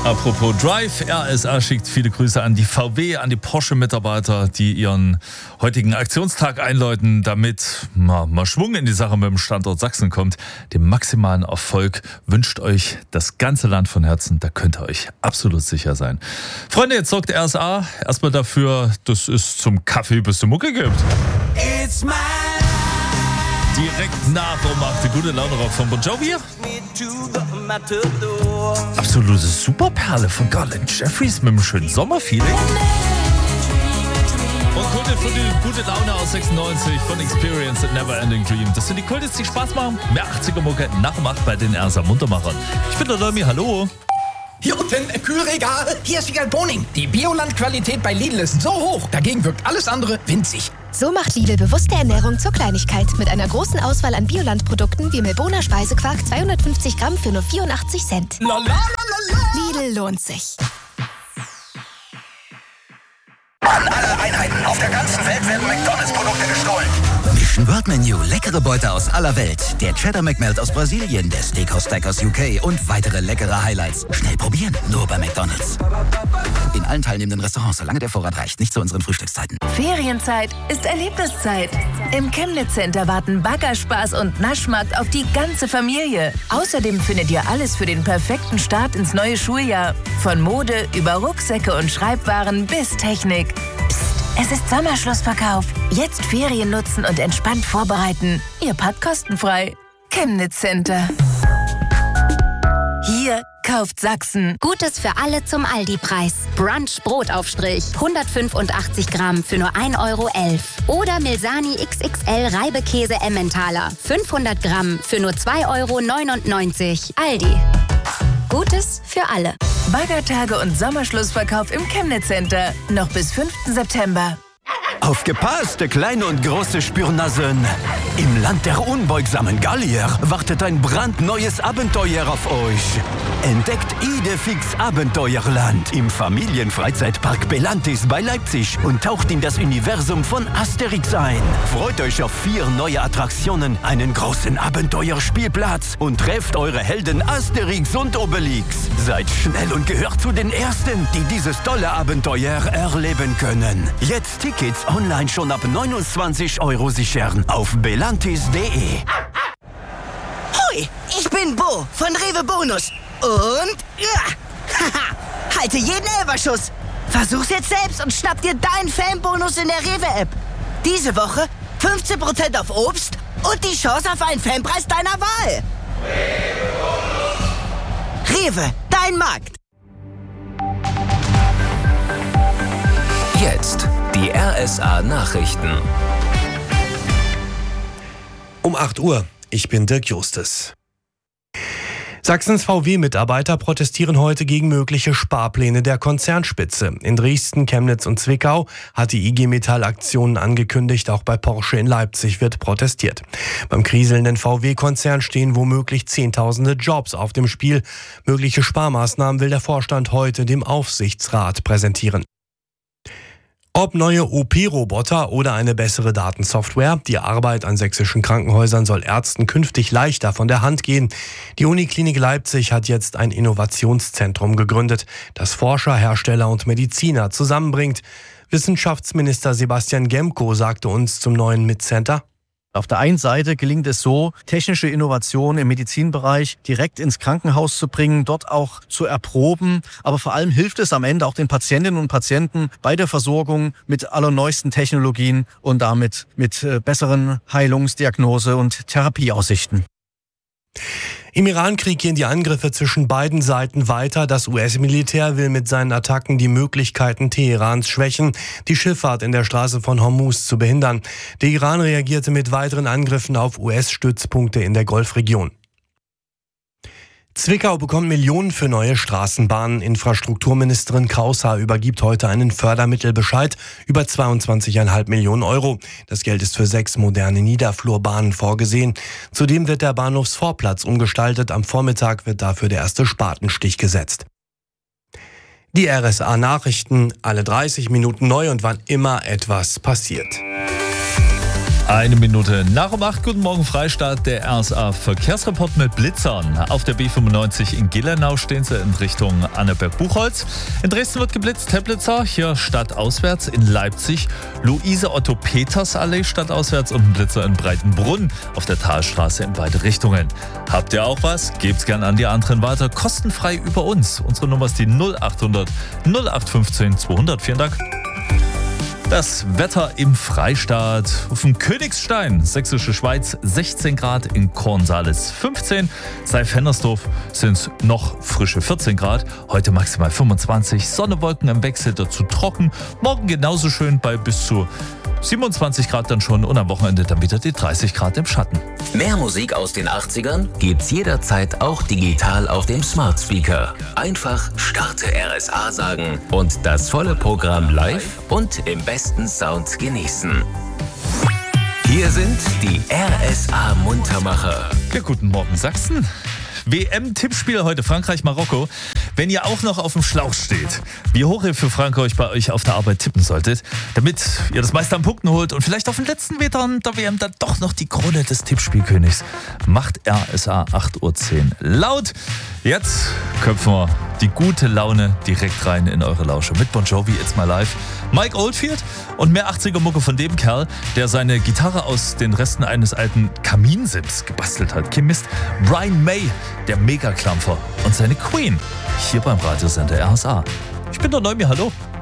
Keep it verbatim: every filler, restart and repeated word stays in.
Apropos Drive, R S A schickt viele Grüße an die V W, an die Porsche-Mitarbeiter, die ihren heutigen Aktionstag einläuten, damit mal, mal Schwung in die Sache mit dem Standort Sachsen kommt. Den maximalen Erfolg wünscht euch das ganze Land von Herzen, da könnt ihr euch absolut sicher sein. Freunde, jetzt sorgt R S A erstmal dafür, dass es zum Kaffee bis zur Mucke gibt. It's my Direkt nach um acht, die gute Laune-Rock von Bon Jovi. Absolute Superperle von Garland Jeffries mit einem schönen Sommerfeeling. Und Kunde für die gute Laune aus sechsundneunzig von Experience and Never Ending Dream. Das sind die Kultis, die Spaß machen. Mehr achtziger-Mucke nach um acht bei den R S A Muntermachern. Ich bin der Leumi, hallo. Hier unten im Kühlregal. Hier ist Wiegald Boning. Die Bioland-Qualität bei Lidl ist so hoch. Dagegen wirkt alles andere winzig. So macht Lidl bewusste Ernährung zur Kleinigkeit. Mit einer großen Auswahl an Bioland-Produkten wie Milboner Speisequark zweihundertfünfzig Gramm für nur vierundachtzig Cent. La, la, la, la, la. Lidl lohnt sich. An alle Einheiten auf der ganzen Welt werden McDonalds-Produkte gestohlen. Mission World Menu, leckere Beute aus aller Welt. Der Cheddar McMelt aus Brasilien, der Steakhouse Stack aus U K und weitere leckere Highlights. Schnell probieren, nur bei McDonalds. In allen teilnehmenden Restaurants, solange der Vorrat reicht, nicht zu unseren Frühstückszeiten. Ferienzeit ist Erlebniszeit. Im Chemnitz Center warten Baggerspaß und Naschmarkt auf die ganze Familie. Außerdem findet ihr alles für den perfekten Start ins neue Schuljahr. Von Mode über Rucksäcke und Schreibwaren bis Technik. Psst, es ist Sommerschlussverkauf. Jetzt Ferien nutzen und entspannt vorbereiten. Ihr Pad kostenfrei. Chemnitz Center. Hier kauft Sachsen. Gutes für alle zum Aldi-Preis. Brunch Brotaufstrich. hundertfünfundachtzig Gramm für nur ein Euro elf. Oder Milsani X X L Reibekäse Emmentaler. fünfhundert Gramm für nur zwei Euro neunundneunzig. Aldi. Gutes für alle. Baggertage und Sommerschlussverkauf im Chemnitz Center. Noch bis fünften September. Aufgepasst, kleine und große Spürnasen. Im Land der unbeugsamen Gallier wartet ein brandneues Abenteuer auf euch. Entdeckt Idefix Abenteuerland im Familienfreizeitpark Belantis bei Leipzig und taucht in das Universum von Asterix ein. Freut euch auf vier neue Attraktionen, einen großen Abenteuerspielplatz und trefft eure Helden Asterix und Obelix. Seid schnell und gehört zu den Ersten, die dieses tolle Abenteuer erleben können. Jetzt Tickets online schon ab neunundzwanzig Euro sichern auf belantis punkt de. Hoi, ich bin Bo von Rewe Bonus. Und ja, haha, halte jeden Elberschuss. Versuch's jetzt selbst und schnapp dir deinen Fanbonus in der Rewe-App. Diese Woche fünfzehn Prozent auf Obst und die Chance auf einen Fanpreis deiner Wahl. Rewe, dein Markt. Jetzt die R S A Nachrichten. Um acht Uhr, ich bin Dirk Justus. Sachsens V W-Mitarbeiter protestieren heute gegen mögliche Sparpläne der Konzernspitze. In Dresden, Chemnitz und Zwickau hat die I G Metall Aktionen angekündigt. Auch bei Porsche in Leipzig wird protestiert. Beim kriselnden V W-Konzern stehen womöglich Zehntausende Jobs auf dem Spiel. Mögliche Sparmaßnahmen will der Vorstand heute dem Aufsichtsrat präsentieren. Ob neue O P-Roboter oder eine bessere Datensoftware, die Arbeit an sächsischen Krankenhäusern soll Ärzten künftig leichter von der Hand gehen. Die Uniklinik Leipzig hat jetzt ein Innovationszentrum gegründet, das Forscher, Hersteller und Mediziner zusammenbringt. Wissenschaftsminister Sebastian Gemko sagte uns zum neuen M I T-Center: Auf der einen Seite gelingt es so, technische Innovationen im Medizinbereich direkt ins Krankenhaus zu bringen, dort auch zu erproben. Aber vor allem hilft es am Ende auch den Patientinnen und Patienten bei der Versorgung mit allerneuesten Technologien und damit mit besseren Heilungs-, Diagnose- und Therapieaussichten. Im Iran-Krieg gehen die Angriffe zwischen beiden Seiten weiter. Das U S-Militär will mit seinen Attacken die Möglichkeiten Teherans schwächen, die Schifffahrt in der Straße von Hormuz zu behindern. Der Iran reagierte mit weiteren Angriffen auf U S-Stützpunkte in der Golfregion. Zwickau bekommt Millionen für neue Straßenbahnen. Infrastrukturministerin Kraushaar übergibt heute einen Fördermittelbescheid über zweiundzwanzig Komma fünf Millionen Euro. Das Geld ist für sechs moderne Niederflurbahnen vorgesehen. Zudem wird der Bahnhofsvorplatz umgestaltet. Am Vormittag wird dafür der erste Spatenstich gesetzt. Die R S A Nachrichten, alle dreißig Minuten neu und wann immer etwas passiert. Eine Minute nach um acht. Guten Morgen, Freistaat. Der R S A-Verkehrsreport mit Blitzern. Auf der B fünfundneunzig in Gillenau stehen sie in Richtung Annaberg-Buchholz. In Dresden wird geblitzt, Teplitzer, hier stadtauswärts. In Leipzig Luise-Otto-Peters-Allee stadtauswärts und ein Blitzer in Breitenbrunn auf der Talstraße in beide Richtungen. Habt ihr auch was? Gebt's gern an die anderen weiter. Kostenfrei über uns. Unsere Nummer ist die null achthundert null acht fünfzehn zweihundert. Vielen Dank. Das Wetter im Freistaat. Auf dem Königstein, Sächsische Schweiz, sechzehn Grad, in Kornsalis fünfzehn. Seif-Hennersdorf sind es noch frische vierzehn Grad. Heute maximal fünfundzwanzig. Sonne, Wolken im Wechsel, dazu trocken. Morgen genauso schön bei bis zu siebenundzwanzig Grad dann schon und am Wochenende dann wieder die dreißig Grad im Schatten. Mehr Musik aus den achtzigern gibt's jederzeit auch digital auf dem Smart Speaker. Einfach Starte R S A sagen und das volle Programm live und im besten Sound genießen. Hier sind die R S A Muntermacher. Ja, guten Morgen Sachsen. W M-Tippspiel heute Frankreich-Marokko. Wenn ihr auch noch auf dem Schlauch steht, wie hoch ihr für Frankreich bei euch auf der Arbeit tippen solltet, damit ihr das meiste an Punkten holt und vielleicht auf den letzten Metern der W M dann doch noch die Krone des Tippspielkönigs, macht R S A acht Uhr zehn laut. Jetzt köpfen wir die gute Laune direkt rein in eure Lausche mit Bon Jovi, It's My Life, Mike Oldfield und mehr achtziger-Mucke von dem Kerl, der seine Gitarre aus den Resten eines alten Kaminsims gebastelt hat. Kim Mist, Brian May, der Megaklampfer und seine Queen, hier beim Radiosender R S A. Ich bin der Neumi, hallo.